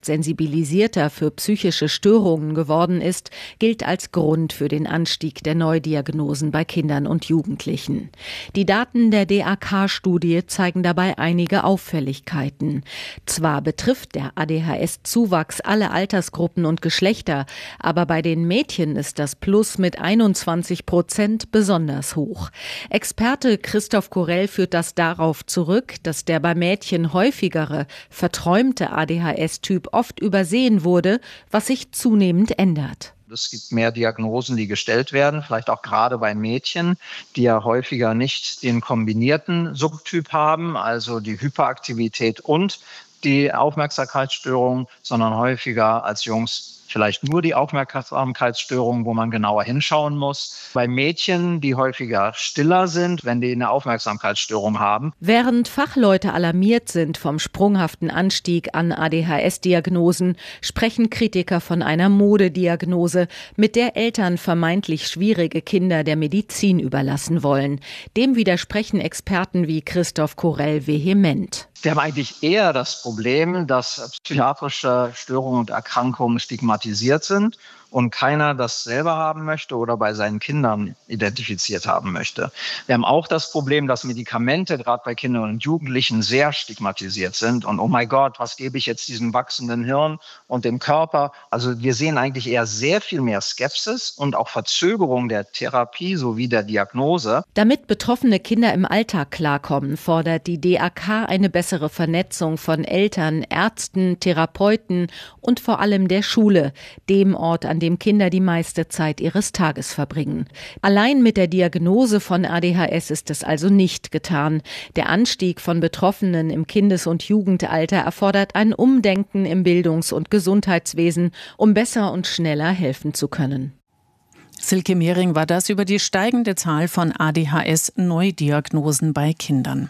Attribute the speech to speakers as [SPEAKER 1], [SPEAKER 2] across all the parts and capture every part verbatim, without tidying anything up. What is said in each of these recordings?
[SPEAKER 1] sensibilisierter für psychische Störungen geworden ist, gilt als Grund für den Anstieg der Neudiagnosen bei Kindern und Jugendlichen. Die Daten der D A K-Studie zeigen dabei einige Auffälligkeiten. Zwar betrifft der A D H S-Zuwachs alle Altersgruppen und Geschlechter, aber bei den Mädchen ist das Plus mit einundzwanzig Prozent besonders hoch. Experte Christoph Korell führt das darauf zurück, dass der bei Mädchen häufigere, verträumte A D H S-Typ oft übersehen wurde, was sich zunehmend ändert.
[SPEAKER 2] Es gibt mehr Diagnosen, die gestellt werden, vielleicht auch gerade bei Mädchen, die ja häufiger nicht den kombinierten Subtyp haben, also die Hyperaktivität und die Aufmerksamkeitsstörung, sondern häufiger als Jungs vielleicht nur die Aufmerksamkeitsstörung, wo man genauer hinschauen muss. Bei Mädchen, die häufiger stiller sind, wenn die eine Aufmerksamkeitsstörung haben.
[SPEAKER 1] Während Fachleute alarmiert sind vom sprunghaften Anstieg an A D H S-Diagnosen, sprechen Kritiker von einer Modediagnose, mit der Eltern vermeintlich schwierige Kinder der Medizin überlassen wollen. Dem widersprechen Experten wie Christoph Korell vehement.
[SPEAKER 2] Wir haben eigentlich eher das Problem, dass psychiatrische Störungen und Erkrankungen stigmatisiert sind und keiner das selber haben möchte oder bei seinen Kindern identifiziert haben möchte. Wir haben auch das Problem, dass Medikamente gerade bei Kindern und Jugendlichen sehr stigmatisiert sind. Und oh mein Gott, was gebe ich jetzt diesem wachsenden Hirn und dem Körper? Also wir sehen eigentlich eher sehr viel mehr Skepsis und auch Verzögerung der Therapie sowie der Diagnose.
[SPEAKER 1] Damit betroffene Kinder im Alltag klarkommen, fordert die D A K eine bessere Vernetzung von Eltern, Ärzten, Therapeuten und vor allem der Schule, dem Ort, an dem Kinder die meiste Zeit ihres Tages verbringen. Allein mit der Diagnose von A D H S ist es also nicht getan. Der Anstieg von Betroffenen im Kindes- und Jugendalter erfordert ein Umdenken im Bildungs- und Gesundheitswesen, um besser und schneller helfen zu können.
[SPEAKER 3] Silke Mehring war das über die steigende Zahl von A D H S-Neudiagnosen bei Kindern.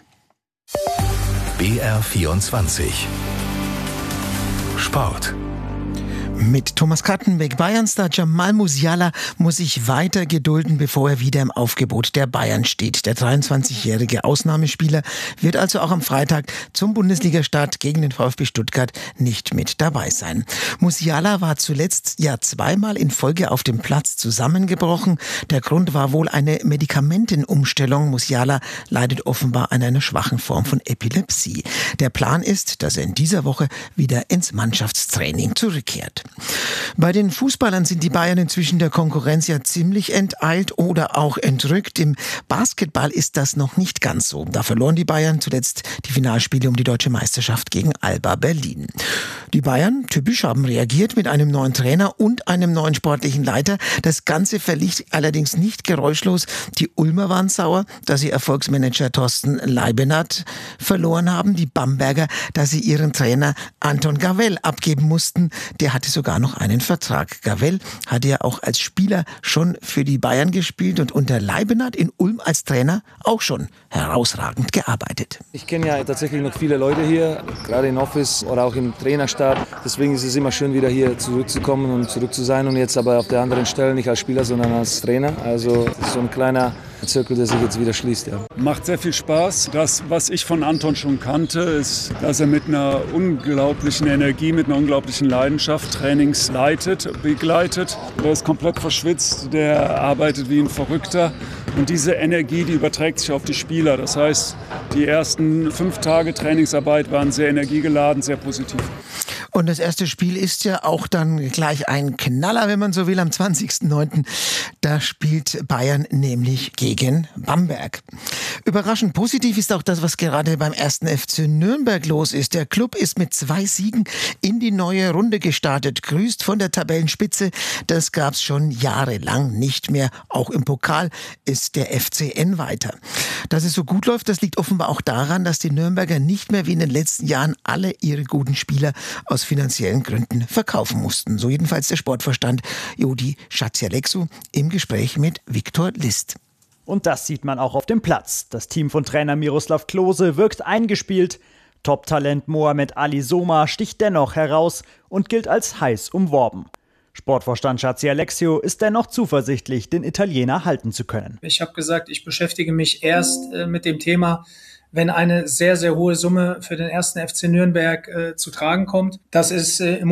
[SPEAKER 4] B R vierundzwanzig Sport.
[SPEAKER 5] Mit Thomas Kattenbeck, Bayernstar Jamal Musiala muss sich weiter gedulden, bevor er wieder im Aufgebot der Bayern steht. Der dreiundzwanzigjährige Ausnahmespieler wird also auch am Freitag zum Bundesligastart gegen den VfB Stuttgart nicht mit dabei sein. Musiala war zuletzt ja zweimal in Folge auf dem Platz zusammengebrochen. Der Grund war wohl eine Medikamentenumstellung. Musiala leidet offenbar an einer schwachen Form von Epilepsie. Der Plan ist, dass er in dieser Woche wieder ins Mannschaftstraining zurückkehrt. Bei den Fußballern sind die Bayern inzwischen der Konkurrenz ja ziemlich enteilt oder auch entrückt. Im Basketball ist das noch nicht ganz so. Da verloren die Bayern zuletzt die Finalspiele um die deutsche Meisterschaft gegen Alba Berlin. Die Bayern, typisch, haben reagiert mit einem neuen Trainer und einem neuen sportlichen Leiter. Das Ganze verlief allerdings nicht geräuschlos. Die Ulmer waren sauer, dass sie Erfolgsmanager Thorsten Leibenhardt verloren haben. Die Bamberger, dass sie ihren Trainer Anton Gavell abgeben mussten. Der hatte sogar noch einen Vertrag. Gavell hatte ja auch als Spieler schon für die Bayern gespielt und unter Leibenhardt in Ulm als Trainer auch schon herausragend gearbeitet.
[SPEAKER 6] Ich kenne ja tatsächlich noch viele Leute hier, gerade im Office oder auch im Trainerstab. Deswegen ist es immer schön, wieder hier zurückzukommen und zurück zu sein und jetzt aber auf der anderen Stelle nicht als Spieler, sondern als Trainer. Also das ist so ein kleiner Zirkel, der sich jetzt wieder schließt. Ja.
[SPEAKER 7] Macht sehr viel Spaß. Das, was ich von Anton schon kannte, ist, dass er mit einer unglaublichen Energie, mit einer unglaublichen Leidenschaft Trainings leitet, begleitet. Der ist komplett verschwitzt, der arbeitet wie ein Verrückter. Und diese Energie, die überträgt sich auf die Spieler. Das heißt, die ersten fünf Tage Trainingsarbeit waren sehr energiegeladen, sehr positiv.
[SPEAKER 5] Und das erste Spiel ist ja auch dann gleich ein Knaller, wenn man so will, am zwanzigsten neunten Da spielt Bayern nämlich gegen Bamberg. Überraschend positiv ist auch das, was gerade beim ersten F C Nürnberg los ist. Der Club ist mit zwei Siegen in die neue Runde gestartet. Grüßt von der Tabellenspitze. Das gab's schon jahrelang nicht mehr. Auch im Pokal ist der F C N weiter. Dass es so gut läuft, das liegt offenbar auch daran, dass die Nürnberger nicht mehr wie in den letzten Jahren alle ihre guten Spieler aus finanziellen Gründen verkaufen mussten. So jedenfalls der Sportvorstand Jodi Schatzialexu im Gespräch mit Viktor List.
[SPEAKER 8] Und das sieht man auch auf dem Platz. Das Team von Trainer Miroslav Klose wirkt eingespielt. Top-Talent Mohamed Ali Soma sticht dennoch heraus und gilt als heiß umworben. Sportvorstand Schatzialexu ist dennoch zuversichtlich, den Italiener halten zu können.
[SPEAKER 9] Ich habe gesagt, ich beschäftige mich erst äh, mit dem Thema, wenn eine sehr, sehr hohe Summe für den ersten F C Nürnberg äh, zu tragen kommt. Das ist äh, im